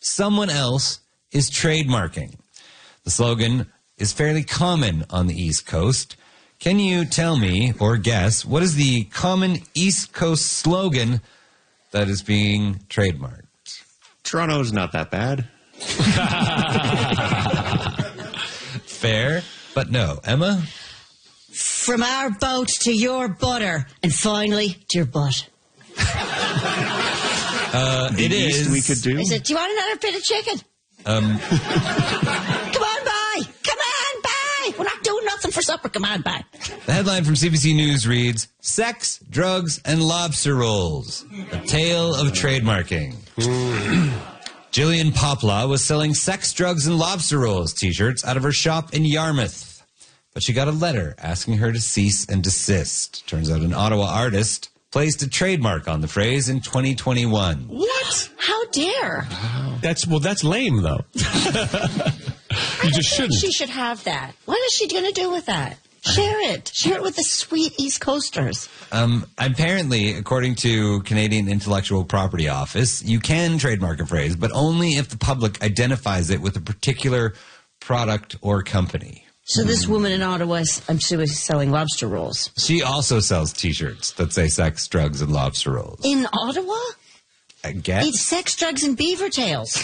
someone else is trademarking. The slogan is fairly common on the East Coast. Can you tell me or guess what is the common East Coast slogan that is being trademarked? Toronto's not that bad. Fair, but no. Emma? From our boat to your butter, and finally to your butt. It is. We could do. Is it, do you want another bit of chicken? Come on by. Come on by. We're not doing nothing for supper. Come on by. The headline from CBC News reads, Sex, Drugs, and Lobster Rolls. A tale of trademarking. Jillian Poplar was selling sex, drugs, and lobster rolls t-shirts out of her shop in Yarmouth. But she got a letter asking her to cease and desist. Turns out an Ottawa artist placed a trademark on the phrase in 2021. What? How dare? That's lame, though. You just shouldn't. She should have that. What is she going to do with that? Share it. Share it with the sweet East Coasters. Apparently, according to Canadian Intellectual Property Office, you can trademark a phrase, but only if the public identifies it with a particular product or company. So this woman in Ottawa, I'm sure, is selling lobster rolls. She also sells T-shirts that say sex, drugs, and lobster rolls. In Ottawa? I guess. It's sex, drugs, and beaver tails.